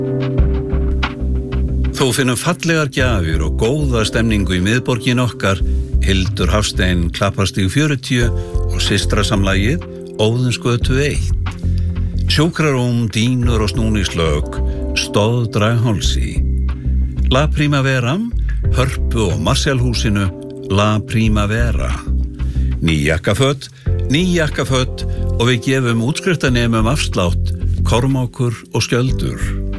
Þó finnum fallegar gjafir og góða stemningu í miðborgin okkar, Hildur Hafstein Klapparstíg 40 og systrasamlagið Óðinsgötu 1. Sjúkrarúm, dýnur og snúningslög, stóð Draghálsi. La Primavera, Hörpu og Marshallhúsinu, La Primavera. Ný jakkaföt og við gefum útskriftanemum afslátt, Kormákur og Skjöldur.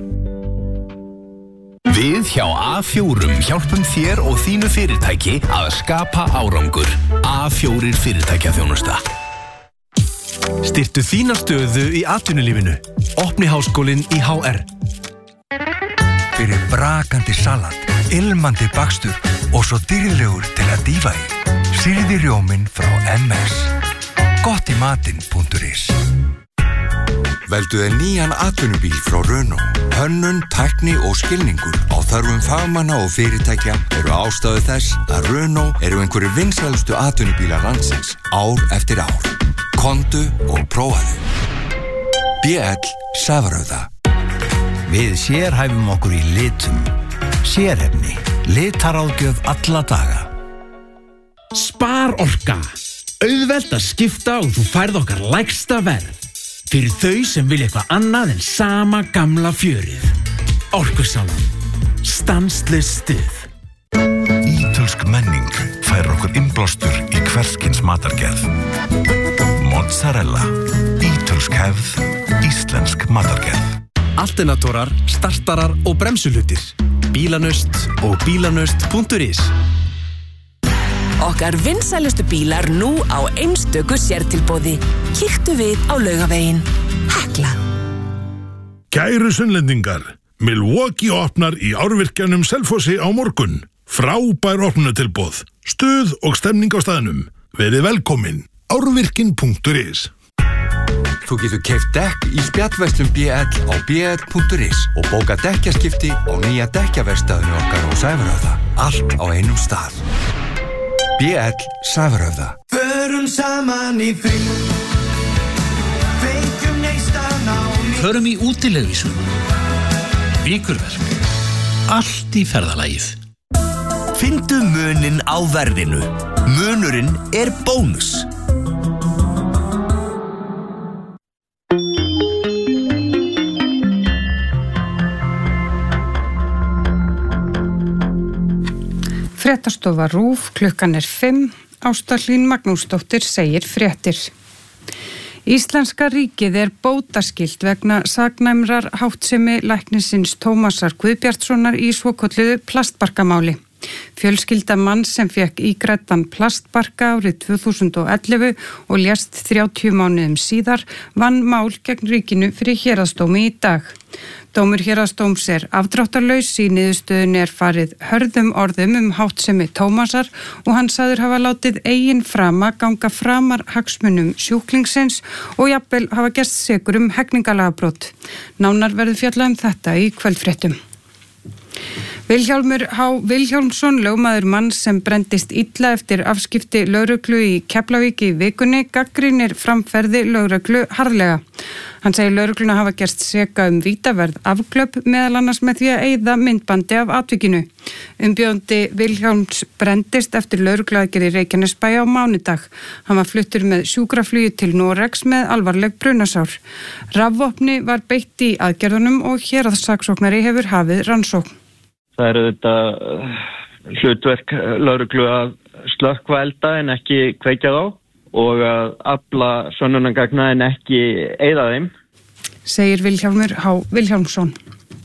Við hjá A4 hjálpum þér og þínu fyrirtæki að skapa árangur. A4 fyrirtækjaþjónusta. Styrktu þína stöðu í atvinnulífinu. Opni háskólinn í HR. Fyrir brakandi salat, ilmandi bakstur og svo dýrlegur til að dýfa í. Sýrði rjóminn frá MS. Gottimatinn.is. Veldu þér nýjan atvinnubíl frá Renault. Hönnun, tækni og skilningur á þörfum fagmanna og fyrirtækja eru ástæðu þess að Renault eru einhverjir vinsælustu atvinnubílar landsins ár eftir ár. Komdu og prófaðu. BL Safrauða. Við sérhæfum okkur í litum. Sérhæfni. Litaráðgjöf alla daga. Spar Orka. Auðvelt að skipta og þú færð okkar lægsta verð. Fyrir þau sem vilja eitthvað annað en sama gamla fjörið. Orkusalan. Stanslaust stuð. Ítölsk menning fær okkur innblástur í hverskins matargerð. Mozzarella. Ítölsk hefð. Íslensk matargerð. Alternatorar, startarar og bremsulutir. Bílanust og bílanust.is. Okkar vinsælustu bílar nú á einstöku sértilboði. Kíktu við á Laugaveginn. Hekla. Kæru sunnlendingar, Milwaukee opnar í árvirkjanum Selfossi á morgun. Frábær opnutilboð, stuð og stemning á staðnum. Verið velkomin. Árvirkin.is. Þú getur keypt dekk í spjallverslun BL á bl.is og bóka dekkjaskipti á nýja dekkjaverkstæðinu okkar á Sævarhöfða. Allt á einum stað. BL Sævarhöfða. Förum saman í þing. Kveikjum neistan á mig. Förum í útileguvísum. Vikurverk. Allt í ferðalagið. Findu muninn á verðinu. Munurinn er bónus. Fréttastofa RÚV, klukkan 5, Ásta Hlín Magnúsdóttir segir fréttir. Íslenska ríkið er bótaskylt vegna saknæmrar háttsemi læknisins Tómasar Guðbjartssonar í svokölluðu plastbarkamáli. Fjölskylda manns sem fékk ígræddan plastbarka árið 2011 og lést 30 mánuðum síðar vann mál gegn ríkinu fyrir héraðsdómi í dag. Dómur héraðsdóms er afdráttarlaus, í niðurstöðunni er farið hörðum orðum háttsemi Tómasar og hann sagður hafa látið eigin frama ganga framar hagsmunum sjúklingsins og jafnvel hafa gerst sekur hegningalagabrot. Nánar verður fjallað þetta í kvöldfréttum. Vilhjálmur H. Vilhjálmsson, lögmaður manns sem brenndist illa eftir afskipti lögreglu í Keflavík í vikunni, gagnrýnir framferði lögreglu harðlega. Hann segir lögregluna hafa gerst seka vítaverð afglöp meðal annars með því að eyða myndbandi af atvikinu. Umbjóðandi Vilhjálms brenndist eftir lögregluaðgerð í Reykjanesbæ á mánudag. Hann var fluttur með sjúkraflugi til Noregs með alvarleg brunasár. Rafvopni var beitt í aðgerðunum og héraðssaksóknari hefur hafið rannsókn. Það eru þetta hlutverk lögreglu að slökkva elda en ekki kveikja þá og að afla sönnunargagna en ekki eyða þeim. Segir Vilhjálmur H. Vilhjálmsson.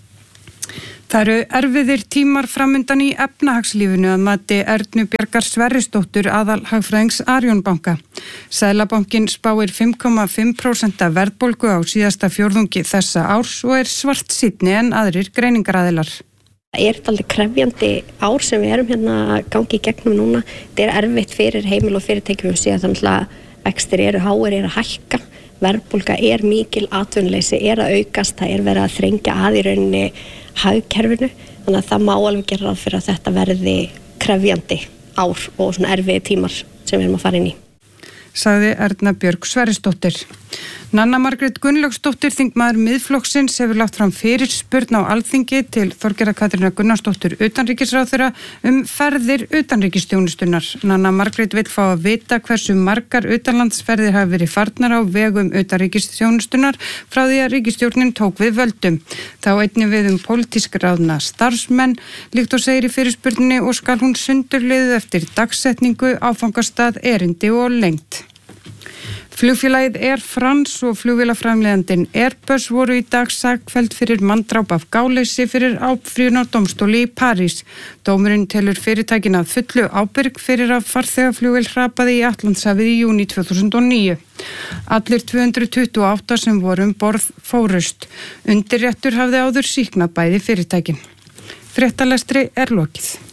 Það eru erfiðir tímar framundan í efnahagslífinu að mati Ernu Bjargar Sverrisdóttur aðalhagfræðings Arion banka. Seðlabankinn spáir 5,5% verðbólgu á síðasta fjórðungi þessa árs og er svartsýnni en aðrir greiningaraðilar. Það er alveg krefjandi ár sem við erum hérna að gangi í gegnum núna. Það er erfitt fyrir heimil og fyrirtækjum síðan þannig að vextir eru háir, eru að hækka. Verðbólga er mikil, atvinnuleysi er að aukast, það er verið að þrengja að í rauninni hagkerfinu. Þannig að það má alveg gera ráð fyrir að þetta verði krefjandi ár og svona erfiði tímar sem við erum að fara inn í. Sagði Erna Björg Sverrisdóttir. Nanna Margrét Gunnlaugsdóttir, þingmaður Miðflokksins, hefur lagt fram fyrirspurn á Alþingi til Þorgerðar Katrínar Gunnarsdóttur utanríkisráðherra ferðir utanríkisþjónustunnar. Nanna Margrét vill fá að vita hversu margar utanlandsferðir hafa verið farnar á vegum utanríkisþjónustunnar frá því að ríkisstjórnin tók við völdum. Þá einnig við pólitísk ráðna starfsmenn, líkt og segir í fyrirspurninni, og skal hún sundurliðuð eftir dagsetningu, áfangastað, erindi og lengd. Flugfélagið Air France og flugvélaframleiðandinn Airbus voru í dag sakfelld fyrir manndráp af gáleysi fyrir áfrýjunardómstóli í París. Dómurinn telur fyrirtækin að fullu ábyrg fyrir að farþegaflugvél hrapaði í Atlantshafið í júní 2009. Allir 228 sem voru borð fórust. Undirréttur hafði áður sýknað bæði fyrirtækin. Fréttalestri er lokið.